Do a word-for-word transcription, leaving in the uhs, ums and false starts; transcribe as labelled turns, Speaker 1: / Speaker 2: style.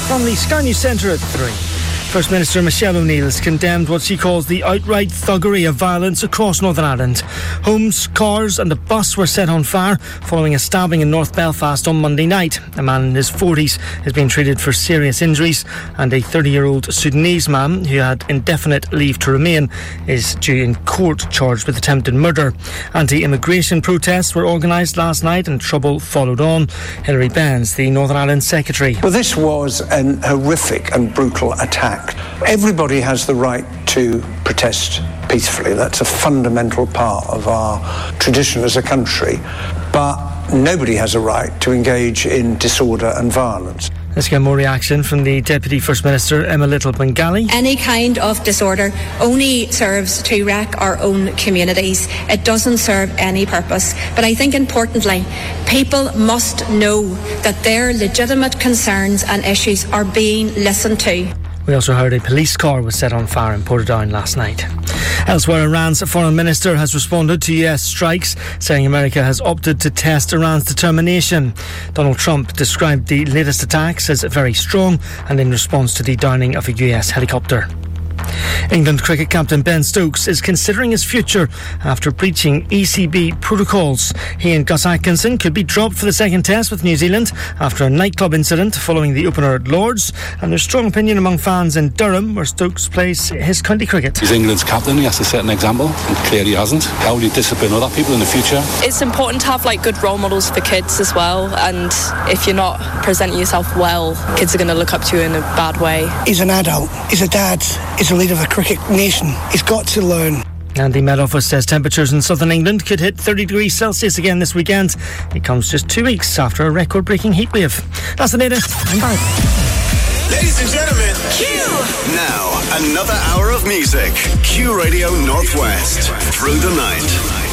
Speaker 1: from the Sky News Centre at three. First Minister Michelle O'Neill has condemned what she calls the outright thuggery of violence across Northern Ireland. Homes, cars and a bus were set on fire following a stabbing in North Belfast on Monday night. A man in his forties is being treated for serious injuries, and a thirty-year-old Sudanese man who had indefinite leave to remain is due in court charged with attempted murder. Anti-immigration protests were organised last night and trouble followed on. Hilary Benz, the Northern Ireland Secretary.
Speaker 2: Well, this was an horrific and brutal attack. Everybody has the right to protest peacefully. That's a fundamental part of our tradition as a country. But nobody has a right to engage in disorder and violence.
Speaker 1: Let's get more reaction from the Deputy First Minister, Emma Little-Bengali.
Speaker 3: Any kind of disorder only serves to wreck our own communities. It doesn't serve any purpose. But I think importantly, people must know that their legitimate concerns and issues are being listened to.
Speaker 1: We also heard a police car was set on fire in Portadown last night. Elsewhere, Iran's foreign minister has responded to U S strikes, saying America has opted to test Iran's determination. Donald Trump described the latest attacks as very strong and in response to the downing of a U S helicopter. England cricket captain Ben Stokes is considering his future after breaching E C B protocols. He and Gus Atkinson could be dropped for the second test with New Zealand after a nightclub incident following the opener at Lords, and there's strong opinion among fans in Durham, where Stokes plays his county cricket.
Speaker 4: He's England's captain, he has to set an example, and clearly he hasn't. How will you discipline other people in the future?
Speaker 5: It's important to have like good role models for kids as well, and if you're not presenting yourself well, kids are going to look up to you in a bad way.
Speaker 6: He's an adult, he's a dad, he's a leader of a cricket nation. He's got to learn.
Speaker 1: And the Met Office says temperatures in southern England could hit thirty degrees Celsius again this weekend. It comes just two weeks after a record-breaking heatwave. That's the latest. I'm back.
Speaker 7: Ladies and gentlemen, Q! Now, another hour of music. Q Radio Northwest. Through the night.